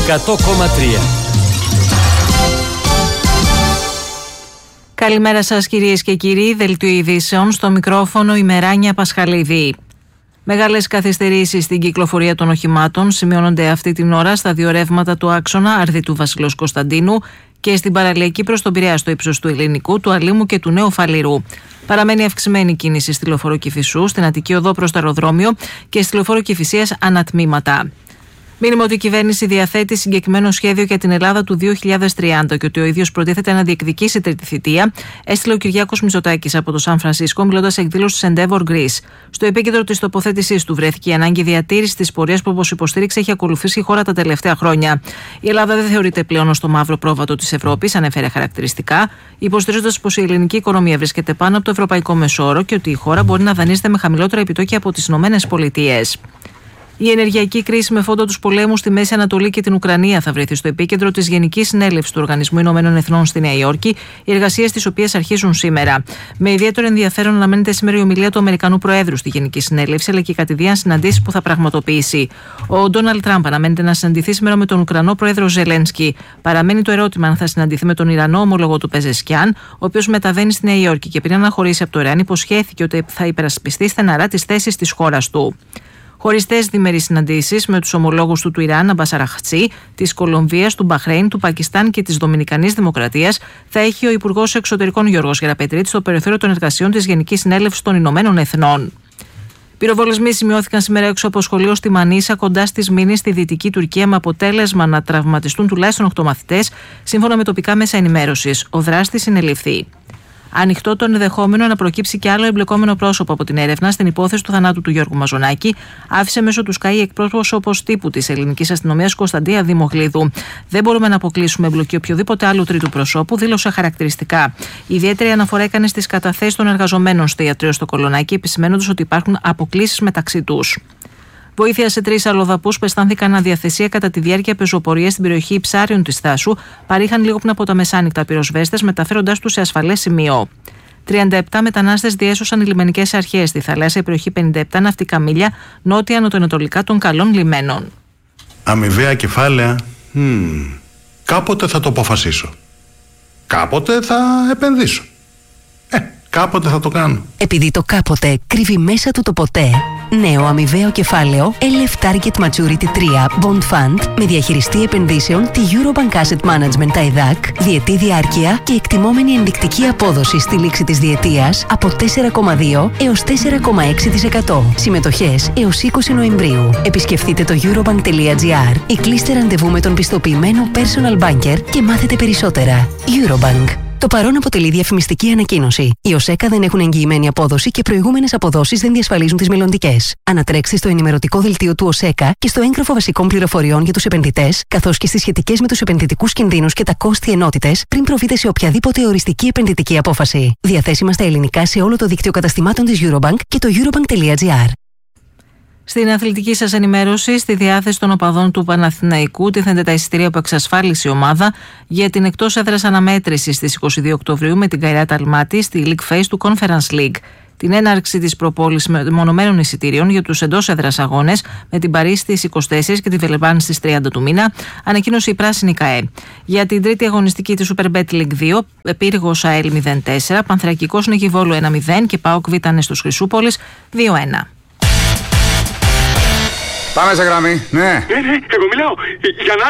100,3. Καλημέρα σας κυρίες και κύριοι, δελτίο ειδήσεων, στο μικρόφωνο η Μεράνια Πασχαλίδη. Μεγάλες καθυστερήσεις στην κυκλοφορία των οχημάτων σημειώνονται αυτή την ώρα στα δύο ρεύματα του άξονα Αρδιτού Βασιλός Κωνσταντίνου και στην παραλιακή προς τον Πειραιά στο ύψος του Ελληνικού, του Αλήμου και του Νέου Φαλήρου. Παραμένει αυξημένη κίνηση στη λεωφόρο Κηφισού, στην Αττική Οδό προς το αεροδρόμιο και στη λεωφόρο Κηφισίας ανατμήματα. Μήνυμα ότι η κυβέρνηση διαθέτει συγκεκριμένο σχέδιο για την Ελλάδα του 2030 και ότι ο ίδιος προτίθεται να διεκδικήσει τρίτη θητεία, έστειλε ο Κυριάκος Μητσοτάκης από το Σαν Φρανσίσκο, μιλώντας σε εκδήλωση της Endeavor Greece. Στο επίκεντρο της τοποθέτησής του βρέθηκε η ανάγκη διατήρησης της πορείας που, όπως υποστήριξε, έχει ακολουθήσει η χώρα τα τελευταία χρόνια. Η Ελλάδα δεν θεωρείται πλέον ως το μαύρο πρόβατο της Ευρώπης, ανέφερε χαρακτηριστικά, υποστηρίζοντας πως η ελληνική οικονομία βρίσκεται πάνω από το ευρωπαϊκό μεσόωρο και ότι η χώρα μπορεί να δανείζεται με χαμηλότερα επιτόκια από τις ΗΠΑ. Η ενεργειακή κρίση με φόντο τους πολέμους στη Μέση Ανατολή και την Ουκρανία θα βρεθεί στο επίκεντρο της Γενικής Συνέλευσης του Οργανισμού Ηνωμένων Εθνών στη Νέα Υόρκη, οι εργασίες τις οποίες αρχίζουν σήμερα. Με ιδιαίτερο ενδιαφέρον αναμένεται σήμερα η ομιλία του Αμερικανού Προέδρου στη Γενική Συνέλευση, αλλά και οι κατηδίαν συναντήσεις που θα πραγματοποιήσει. Ο Ντόναλντ Τραμπ αναμένεται να συναντηθεί σήμερα με τον Ουκρανό Πρόεδρο Ζελένσκι. Παραμένει το ερώτημα αν θα συναντηθεί με τον Ιρανό ομολογό του Πεζεσκιάν, ο οποίος μεταβαίνει στη Νέα Υόρκη και πριν αναχωρήσει από το Ιράν, υποσχέθηκε ότι θα υπερασπιστεί στεναρά τις θέσεις της χώρας του. Χωριστές διμερείς συναντήσεις με τους ομολόγους του Ιράν, Αμπάς Αραχτσί, της Κολομβίας, του Μπαχρέιν, του Πακιστάν και της Δομινικανής Δημοκρατίας θα έχει ο Υπουργός Εξωτερικών Γιώργος Γεραπετρίτης στο περιθώριο των εργασιών της Γενικής Συνέλευσης των Ηνωμένων Εθνών. Πυροβολισμοί σημειώθηκαν σήμερα έξω από σχολείο στη Μανίσα, κοντά στις Μήνες, στη Δυτική Τουρκία, με αποτέλεσμα να τραυματιστούν τουλάχιστον 8 μαθητές, σύμφωνα με τοπικά μέσα ενημέρωσης. Ο δράστης συνελήφθη. Ανοιχτό το ενδεχόμενο να προκύψει και άλλο εμπλεκόμενο πρόσωπο από την έρευνα στην υπόθεση του θανάτου του Γιώργου Μαζονάκη, άφησε μέσω του ΣΚΑΙ εκπρόσωπος τύπου της ελληνικής αστυνομίας Κωνσταντία Δημογλίδου. Δεν μπορούμε να αποκλείσουμε εμπλοκή οποιοδήποτε άλλου τρίτου προσώπου, δήλωσε χαρακτηριστικά. Ιδιαίτερη αναφορά έκανε στις καταθέσεις των εργαζομένων στο ιατρείο στο Κολονάκι, επισημαίνοντας ότι υπάρχουν αποκλίσεις μεταξύ τους. Βοήθεια σε 3 αλλοδαπούς που αισθάνθηκαν αδιαθεσία κατά τη διάρκεια πεζοπορίας στην περιοχή Υψάριων της Θάσου, παρήχαν λίγο πριν από τα μεσάνυχτα πυροσβέστες, μεταφέροντάς τους σε ασφαλές σημείο. 37 μετανάστες διέσωσαν οι λιμενικές αρχές στη θαλάσσια περιοχή 57 ναυτικά μίλια νότια-ανατολικά των καλών λιμένων. Αμοιβαία κεφάλαια. Κάποτε θα το αποφασίσω. Κάποτε θα επενδύσω. Κάποτε θα το κάνω. Επειδή το κάποτε κρύβει μέσα του το ποτέ. Νέο αμοιβαίο κεφάλαιο LF Target Maturity 3 Bond Fund με διαχειριστή επενδύσεων τη Eurobank Asset Management ΤΑΙΔΑΚ, διετή διάρκεια και εκτιμόμενη ενδεικτική απόδοση στη λήξη της διετίας από 4,2 έως 4,6%. Συμμετοχές έως 20 Νοεμβρίου. Επισκεφτείτε το eurobank.gr ή κλείστε ραντεβού με τον πιστοποιημένο personal banker και μάθετε περισσότερα. Eurobank. Το παρόν αποτελεί διαφημιστική ανακοίνωση. Οι ΟΣΕΚΑ δεν έχουν εγγυημένη απόδοση και προηγούμενες αποδόσεις δεν διασφαλίζουν τις μελλοντικές. Ανατρέξτε στο ενημερωτικό δελτίο του ΟΣΕΚΑ και στο έγγραφο βασικών πληροφοριών για τους επενδυτές, καθώς και στις σχετικές με τους επενδυτικούς κινδύνους και τα κόστη ενότητες, πριν προβείτε σε οποιαδήποτε οριστική επενδυτική απόφαση. Διαθέσιμα στα ελληνικά σε όλο το δίκτυο καταστημάτων της Eurobank και το eurobank.gr. Στην αθλητική σας ενημέρωση, στη διάθεση των οπαδών του Παναθηναϊκού τίθενται τα εισιτήρια που εξασφάλισε η ομάδα για την εκτός έδρας αναμέτρηση στις 22 Οκτωβρίου με την Καϊράτ Αλμάτι στη League Phase του Conference League. Την έναρξη της προπόλησης μονομένων εισιτήριων για τους εντός έδρας αγώνες με την Παρί στις 24 και τη Βελεμπάν στις 30 του μήνα ανακοίνωσε η Πράσινη ΚΑΕ. Για την τρίτη αγωνιστική της Superbet League 2, Πύργος ΑΕΛ 0-4, Πανθρακικός Νεγιβόλου 1-0 και ΠΑΟΚ Β' Νέστος Χρυσούπολης 2-1. Πάμε σε γραμμή, ναι. Εγώ μιλάω. Για να